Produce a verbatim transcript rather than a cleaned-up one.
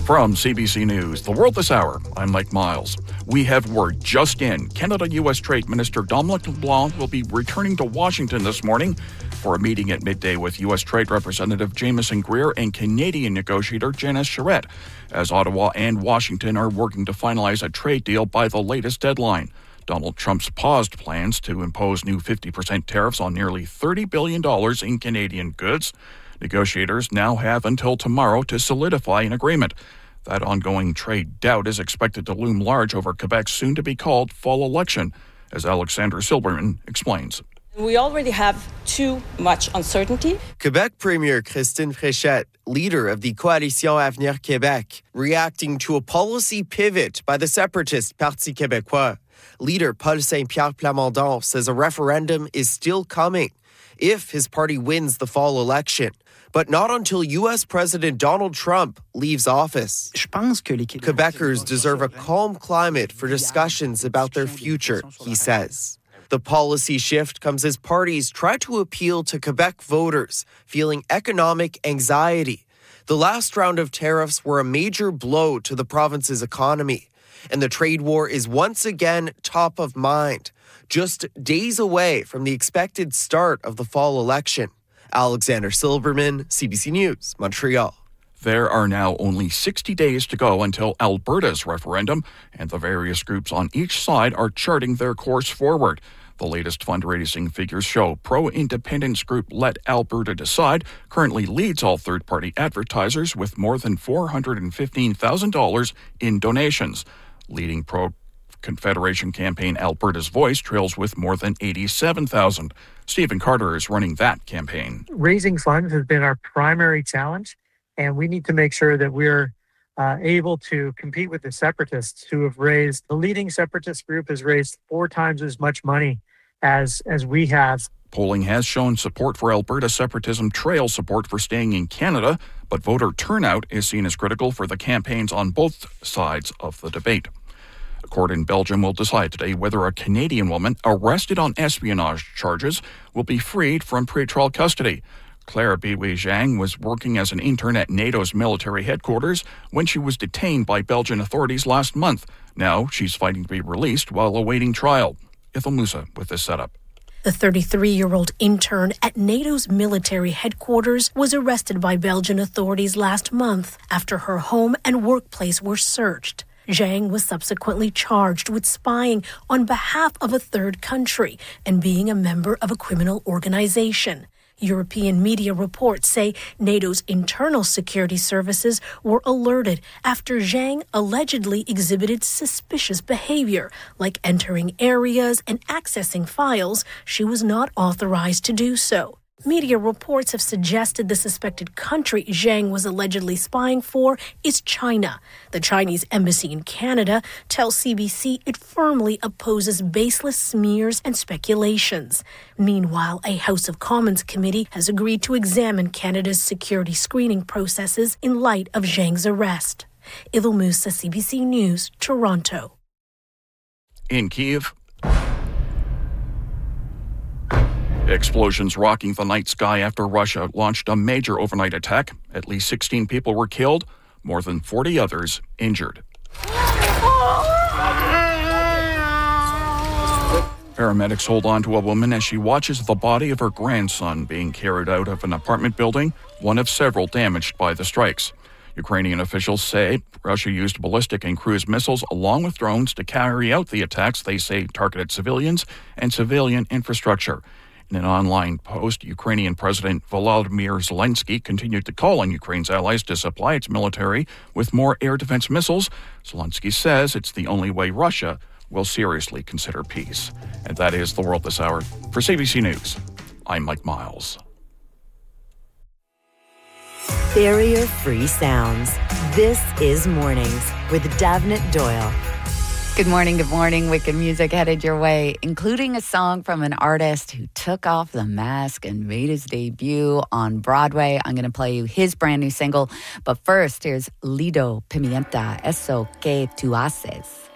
From C B C News, The World This Hour, I'm Mike Miles. We have word just in. Canada U S Trade Minister Dominic LeBlanc will be returning to Washington this morning for a meeting at midday with U S Trade Representative Jameson Greer and Canadian negotiator Janice Charette, as Ottawa and Washington are working to finalize a trade deal by the latest deadline. Donald Trump's paused plans to impose new fifty percent tariffs on nearly thirty billion dollars in Canadian goods. Negotiators now have until tomorrow to solidify an agreement. That ongoing trade doubt is expected to loom large over Quebec's soon-to-be-called fall election, as Alexander Silberman explains. We already have too much uncertainty. Quebec Premier Christine Fréchette, leader of the Coalition Avenir Québec, reacting to a policy pivot by the separatist Parti québécois. Leader Paul Saint-Pierre Plamondon says a referendum is still coming if his party wins the fall election, but not until U S President Donald Trump leaves office. Quebecers deserve a calm climate for discussions about their future, he says. The policy shift comes as parties try to appeal to Quebec voters feeling economic anxiety. The last round of tariffs were a major blow to the province's economy, and the trade war is once again top of mind, just days away from the expected start of the fall election. Alexander Silberman, C B C News, Montreal. There are now only sixty days to go until Alberta's referendum, and the various groups on each side are charting their course forward. The latest fundraising figures show pro-independence group Let Alberta Decide currently leads all third-party advertisers with more than four hundred fifteen thousand dollars in donations. Leading pro-Confederation campaign Alberta's Voice trails with more than eighty-seven thousand dollars. Stephen Carter is running that campaign. Raising funds has been our primary challenge, and we need to make sure that we're uh, able to compete with the separatists who have raised, the leading separatist group has raised four times as much money as, as we have. Polling has shown support for Alberta separatism trails support for staying in Canada, but voter turnout is seen as critical for the campaigns on both sides of the debate. A court in Belgium will decide today whether a Canadian woman arrested on espionage charges will be freed from pretrial custody. Claire Biwi Zhang was working as an intern at NATO's military headquarters when she was detained by Belgian authorities last month. Now she's fighting to be released while awaiting trial. Ithel Musa with this setup. The thirty-three-year-old intern at NATO's military headquarters was arrested by Belgian authorities last month after her home and workplace were searched. Zhang was subsequently charged with spying on behalf of a third country and being a member of a criminal organization. European media reports say NATO's internal security services were alerted after Zhang allegedly exhibited suspicious behavior, like entering areas and accessing files she was not authorized to do so. Media reports have suggested the suspected country Zhang was allegedly spying for is China. The Chinese embassy in Canada tells C B C it firmly opposes baseless smears and speculations. Meanwhile, a House of Commons committee has agreed to examine Canada's security screening processes in light of Zhang's arrest. Ithel Musa, C B C News, Toronto. In Kyiv, explosions rocking the night sky after Russia launched a major overnight attack. At least sixteen people were killed, more than forty others injured. Paramedics hold on to a woman as she watches the body of her grandson being carried out of an apartment building, one of several damaged by the strikes. Ukrainian officials say Russia used ballistic and cruise missiles along with drones to carry out the attacks they say targeted civilians and civilian infrastructure. In an online post, Ukrainian President Volodymyr Zelensky continued to call on Ukraine's allies to supply its military with more air defense missiles. Zelensky says it's the only way Russia will seriously consider peace. And that is The World This Hour. For C B C News, I'm Mike Miles. Barrier-free sounds. This is Mornings with Davnit Doyle. Good morning, good morning. Wicked music headed your way, including a song from an artist who took off the mask and made his debut on Broadway. I'm going to play you his brand new single. But first, here's Lido Pimienta, Eso Que Tu Haces.